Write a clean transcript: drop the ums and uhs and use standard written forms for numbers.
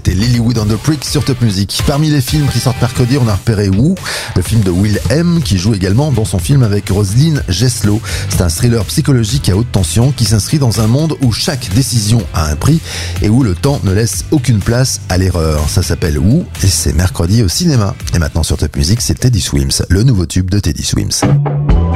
c'était Lilywood and the Prick sur Top Music. Parmi les films qui sortent mercredi, on a repéré Woo, le film de Will M, qui joue également dans son film avec Roselyne Gesslo. C'est un thriller psychologique à haute tension qui s'inscrit dans un monde où chaque décision a un prix et où le temps ne laisse aucune place à l'erreur. Ça s'appelle Woo et c'est mercredi au cinéma. Et maintenant sur Top Music, c'est Teddy Swims, le nouveau tube de Teddy Swims.